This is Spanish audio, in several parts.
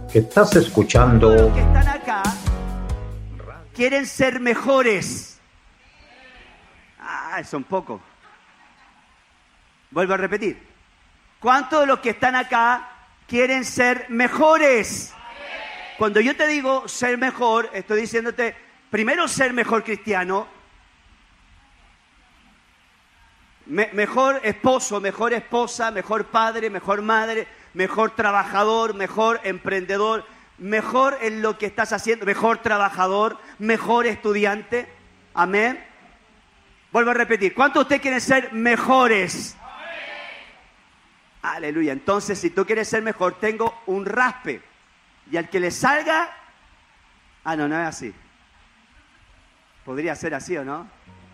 Estás escuchando. Todos los que están acá quieren ser mejores. Son pocos. Vuelvo a repetir. ¿Cuántos de los que están acá quieren ser mejores? Cuando yo te digo ser mejor, estoy diciéndote, primero ser mejor cristiano, mejor esposo, mejor esposa, mejor padre, mejor madre, mejor trabajador, mejor emprendedor, mejor en lo que estás haciendo, mejor trabajador, mejor estudiante. Amén. Vuelvo a repetir, ¿cuántos de ustedes quieren ser mejores? Aleluya. Entonces, si tú quieres ser mejor, tengo un raspe. Y al que le salga... no es así. Podría ser así, ¿o no?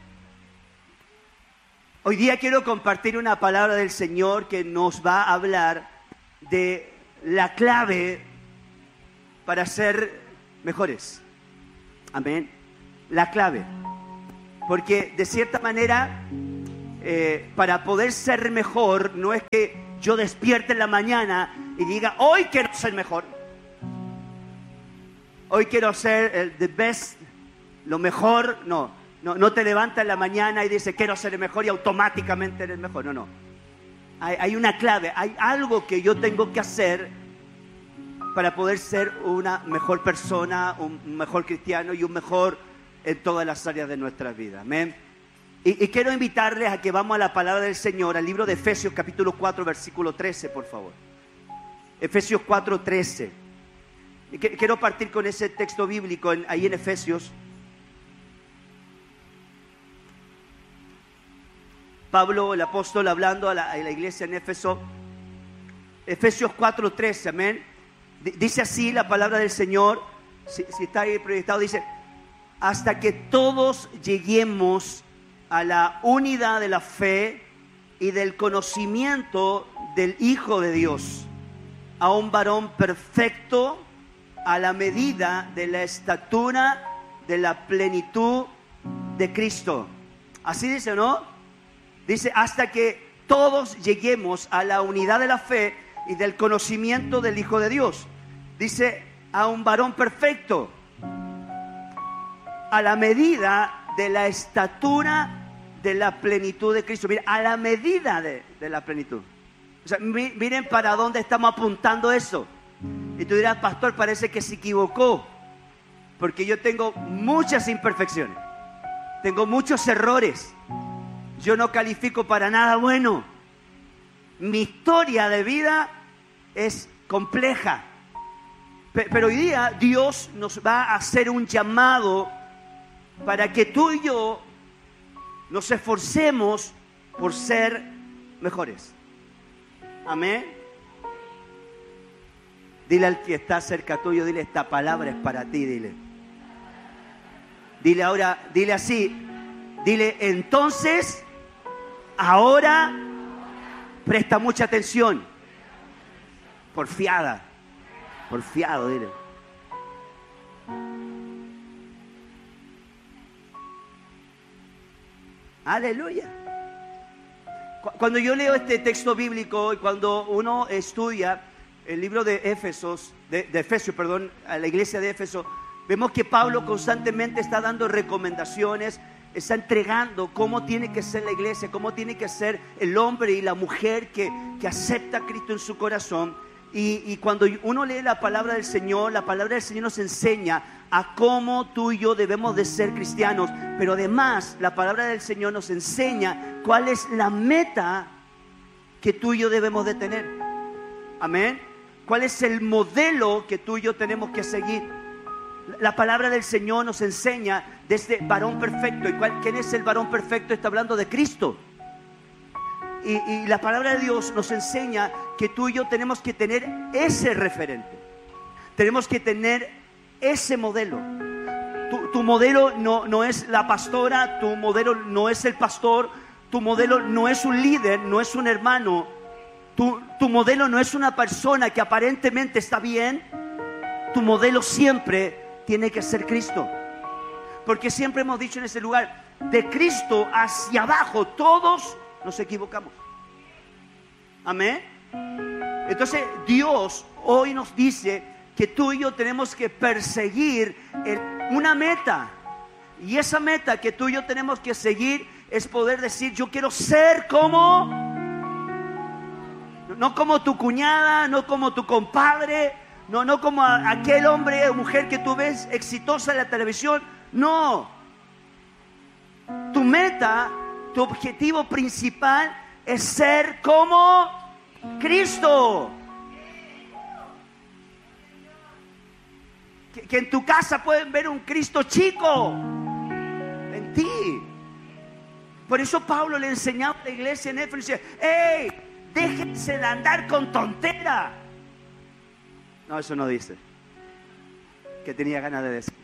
Hoy día quiero compartir una palabra del Señor que nos va a hablar de la clave para ser mejores. Amén. La clave. Porque de cierta manera, para poder ser mejor, no es que yo despierte en la mañana y diga, hoy quiero ser mejor. Hoy quiero ser the best, lo mejor. No te levantas en la mañana y dices, quiero ser el mejor y automáticamente eres mejor. No. Hay una clave, hay algo que yo tengo que hacer para poder ser una mejor persona, un mejor cristiano y un mejor en todas las áreas de nuestra vida. Amén. Y quiero invitarles a que vamos a la palabra del Señor, al libro de Efesios capítulo 4, versículo 13, por favor. Efesios 4, 13. Y quiero partir con ese texto bíblico ahí en Efesios. Pablo, el apóstol, hablando a la iglesia en Éfeso. Efesios 4, 13, amén. Dice así la palabra del Señor. Si está ahí proyectado, dice: hasta que todos lleguemos a la unidad de la fe y del conocimiento del Hijo de Dios, a un varón perfecto, a la medida de la estatura de la plenitud de Cristo. Así dice, ¿no? Dice, hasta que todos lleguemos a la unidad de la fe y del conocimiento del Hijo de Dios. Dice, a un varón perfecto, a la medida de la estatura de la plenitud de Cristo. Mira, a la medida de la plenitud. O sea, miren para dónde estamos apuntando eso. Y tú dirás, pastor, parece que se equivocó, porque yo tengo muchas imperfecciones, tengo muchos errores, yo no califico para nada bueno. Mi historia de vida es compleja, pero hoy día Dios nos va a hacer un llamado para que tú y yo nos esforcemos por ser mejores. Amén. Dile al que está cerca tuyo, dile, esta palabra es para ti, dile. Dile ahora, dile así, dile, entonces, ahora, presta mucha atención. Porfiado, dile. Aleluya. Cuando yo leo este texto bíblico y cuando uno estudia el libro de Efesios, a la iglesia de Éfeso, vemos que Pablo constantemente está dando recomendaciones, está entregando cómo tiene que ser la iglesia, cómo tiene que ser el hombre y la mujer que acepta a Cristo en su corazón. Y cuando uno lee la palabra del Señor nos enseña a cómo tú y yo debemos de ser cristianos, pero además la palabra del Señor nos enseña cuál es la meta que tú y yo debemos de tener. Amén. ¿Cuál es el modelo que tú y yo tenemos que seguir? La palabra del Señor nos enseña de este varón perfecto. ¿Y quién es el varón perfecto? Está hablando de Cristo. Y la palabra de Dios nos enseña que tú y yo tenemos que tener ese referente. Tenemos que tener ese modelo. Tu modelo no es la pastora, tu modelo no es el pastor, tu modelo no es un líder, no es un hermano. Tu modelo no es una persona que aparentemente está bien. Tu modelo siempre tiene que ser Cristo. Porque siempre hemos dicho en ese lugar, de Cristo hacia abajo, todos nos equivocamos. Amén. Entonces Dios hoy nos dice que tú y yo tenemos que perseguir una meta. Y esa meta que tú y yo tenemos que seguir es poder decir, yo quiero ser como, no como tu cuñada, no como tu compadre, no como aquel hombre o mujer que tú ves exitosa en la televisión. No. Tu meta, tu objetivo principal es ser como Cristo. Que en tu casa pueden ver un Cristo chico en ti. Por eso Pablo le enseñaba a la iglesia en Éfeso, decía, ¡hey! Déjense de andar con tontera. No, eso no dice. Que tenía ganas de decir.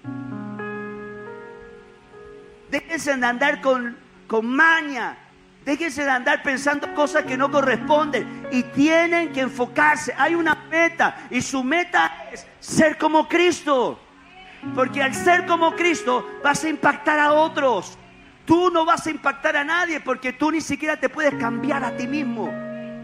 Déjense de andar con maña. Déjense de andar pensando cosas que no corresponden. Y tienen que enfocarse. Hay una meta. Y su meta es ser como Cristo. Porque al ser como Cristo vas a impactar a otros. Tú no vas a impactar a nadie porque tú ni siquiera te puedes cambiar a ti mismo.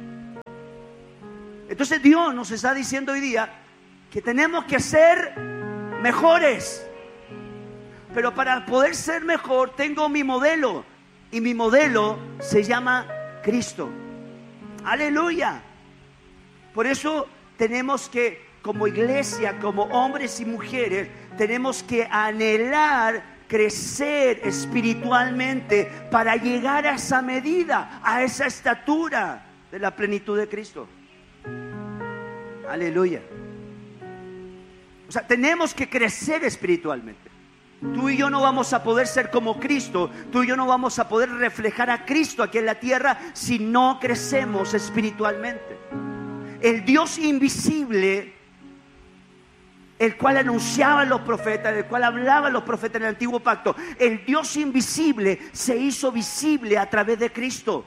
Entonces Dios nos está diciendo hoy día que tenemos que ser mejores. Pero para poder ser mejor tengo mi modelo. Y mi modelo se llama Cristo. Aleluya. Por eso tenemos que, como iglesia, como hombres y mujeres, tenemos que anhelar crecer espiritualmente para llegar a esa medida, a esa estatura de la plenitud de Cristo. Aleluya. O sea, tenemos que crecer espiritualmente. Tú y yo no vamos a poder ser como Cristo. Tú y yo no vamos a poder reflejar a Cristo aquí en la tierra si no crecemos espiritualmente. El Dios invisible, el cual anunciaban los profetas, el cual hablaban los profetas en el antiguo pacto, el Dios invisible se hizo visible a través de Cristo.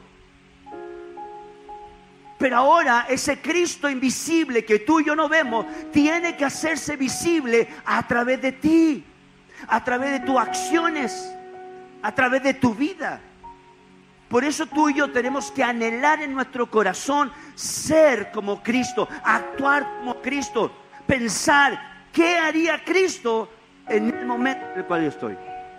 Pero ahora ese Cristo invisible que tú y yo no vemos tiene que hacerse visible a través de ti, a través de tus acciones, a través de tu vida. Por eso tú y yo tenemos que anhelar en nuestro corazón ser como Cristo, actuar como Cristo, pensar qué haría Cristo en el momento en el cual yo estoy.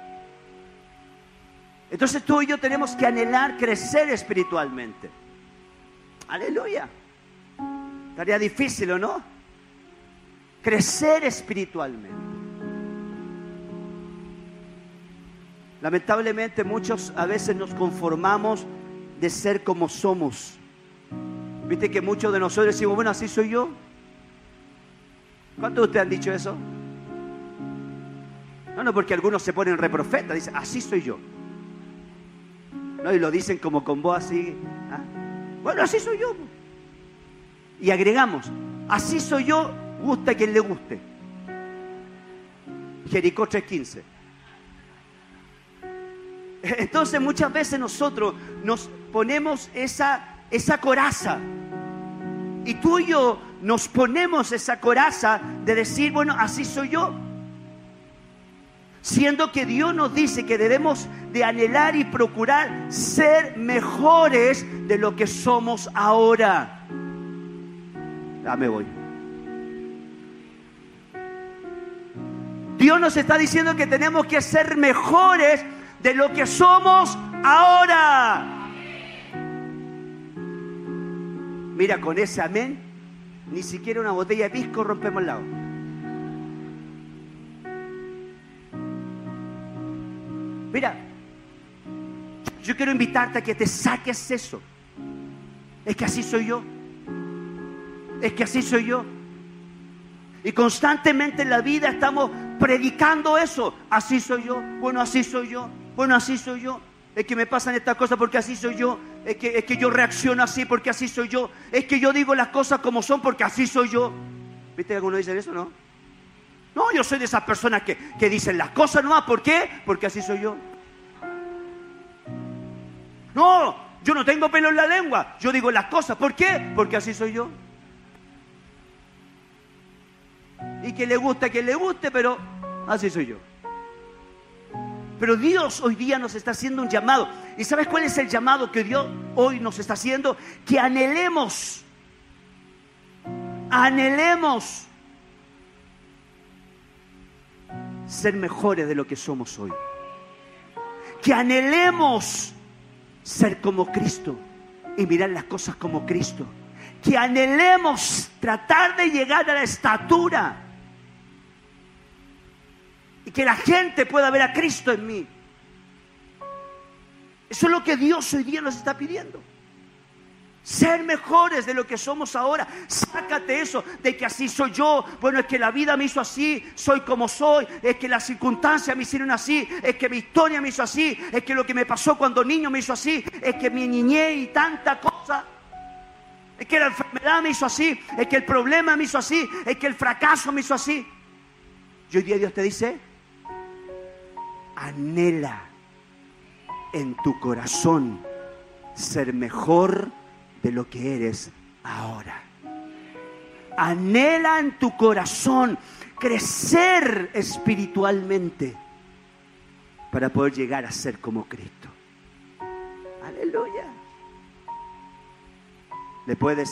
Entonces tú y yo tenemos que anhelar crecer espiritualmente. Aleluya. Tarea difícil, ¿o no? Crecer espiritualmente. Lamentablemente muchos a veces nos conformamos de ser como somos. Viste que muchos de nosotros decimos, bueno, así soy yo. ¿Cuántos de ustedes han dicho eso? No, porque algunos se ponen reprofetas, dicen, así soy yo. No, y lo dicen como con voz así. ¿Ah? Bueno, así soy yo. Y agregamos, así soy yo, gusta a quien le guste. Jericó 3:15. Entonces muchas veces nosotros nos ponemos esa coraza. Y tú y yo nos ponemos esa coraza de decir, bueno, así soy yo. Siendo que Dios nos dice que debemos de anhelar y procurar ser mejores de lo que somos ahora. Ya me voy. Dios nos está diciendo que tenemos que ser mejores de lo que somos ahora. Mira, con ese amén, ni siquiera una botella de pisco rompemos el lado. Mira, yo quiero invitarte a que te saques eso. Es que así soy yo. Es que así soy yo. Y constantemente en la vida estamos predicando eso. Así soy yo. Bueno, así soy yo. Bueno, así soy yo. Es que me pasan estas cosas porque así soy yo. Es que yo reacciono así porque así soy yo. Es que yo digo las cosas como son porque así soy yo. ¿Viste que algunos dicen eso, no? No, yo soy de esas personas que dicen las cosas nomás. ¿Por qué? Porque así soy yo. No, yo no tengo pelo en la lengua. Yo digo las cosas. ¿Por qué? Porque así soy yo. Y que le guste a quien le guste, pero así soy yo. Pero Dios hoy día nos está haciendo un llamado. ¿Y sabes cuál es el llamado que Dios hoy nos está haciendo? Que anhelemos ser mejores de lo que somos hoy. Que anhelemos ser como Cristo y mirar las cosas como Cristo. Que anhelemos tratar de llegar a la estatura y que la gente pueda ver a Cristo en mí. Eso es lo que Dios hoy día nos está pidiendo. Ser mejores de lo que somos ahora. Sácate eso de que así soy yo. Bueno, es que la vida me hizo así, soy como soy. Es que las circunstancias me hicieron así. Es que mi historia me hizo así. Es que lo que me pasó cuando niño me hizo así. Es que mi niñez y tanta cosa. Es que la enfermedad me hizo así. Es que el problema me hizo así. Es que el fracaso me hizo así. Y hoy día Dios te dice: anhela en tu corazón ser mejor de lo que eres ahora. Anhela en tu corazón crecer espiritualmente para poder llegar a ser como Cristo. Aleluya. Le puedes